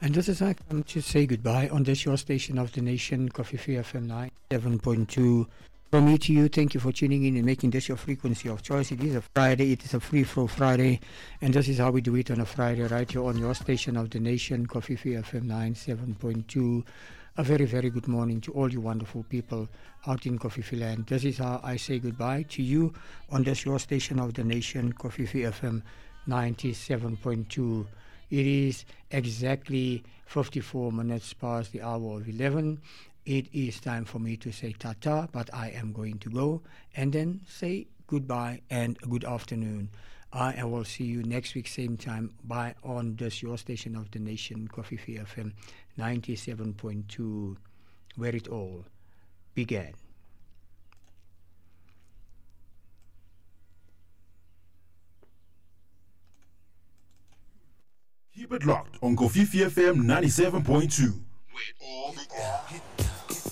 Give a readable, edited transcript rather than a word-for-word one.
And this is I come to say goodbye on this your station of the nation, Coffee Free FM 97.2. From me to you, thank you for tuning in and making this your frequency of choice. It is a Friday, it is a free flow Friday, and this is how we do it on a Friday, right here on your station of the nation, Coffee Free FM 97.2. A very, very good morning to all you wonderful people out in Coffee Free land. This is how I say goodbye to you on this your station of the nation, Coffee Free FM 97.2. It is exactly 54 minutes past the hour of 11. It is time for me to say ta-ta, but I am going to go and then say goodbye and good afternoon. I will see you next week, same time, by on this your station of the nation, Coffee Free FM 97.2, where it all began. Keep it locked on Kofifi FM 97.2. Where it all